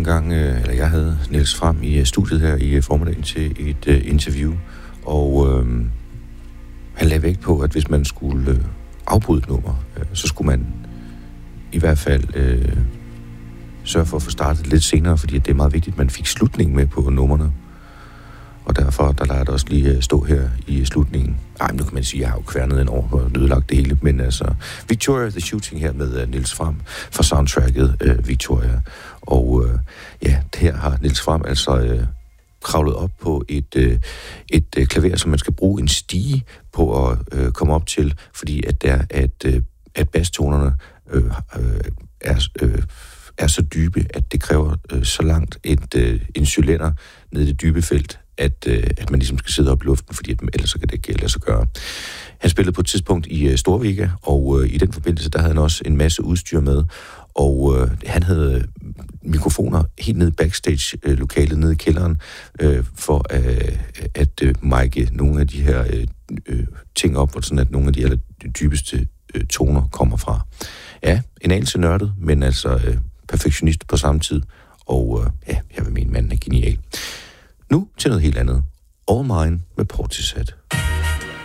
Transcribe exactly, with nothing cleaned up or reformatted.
engang, eller jeg havde Niels Fram i studiet her i formiddagen til et uh, interview, og uh, han lagde vægt på, at hvis man skulle uh, afbryde et nummer, uh, så skulle man i hvert fald uh, sørge for at få startet lidt senere, fordi det er meget vigtigt, at man fik slutningen med på numrene. Og derfor, der lader det også lige stå her i slutningen. Ej, nu kan man sige, at jeg har jo kværnet en over og ødelagt det hele, men altså, Victoria, The Shooting her med uh, Niels Fram fra soundtracket uh, Victoria. Og uh, ja, her har Niels Fram altså uh, kravlet op på et, uh, et uh, klaver, som man skal bruge en stige på at uh, komme op til, fordi at, der, at, uh, at basstonerne uh, uh, er... Uh, er så dybe, at det kræver øh, så langt et, øh, en cylinder ned i det dybe felt, at, øh, at man ligesom skal sidde op i luften, fordi at, ellers så kan det ikke lade sig gøre. Han spillede på et tidspunkt i øh, Storvika, og øh, i den forbindelse, der havde han også en masse udstyr med, og øh, han havde mikrofoner helt nede i backstage-lokalet, nede i kælderen, øh, for øh, at øh, mic'e nogle af de her øh, øh, ting op, sådan at nogle af de aller dybeste øh, toner kommer fra. Ja, en anelse nørdet, men altså øh, perfektionist på samme tid, og øh, ja, jeg vil mene, manden er genial. Nu til noget helt andet. All Mine med Portishead.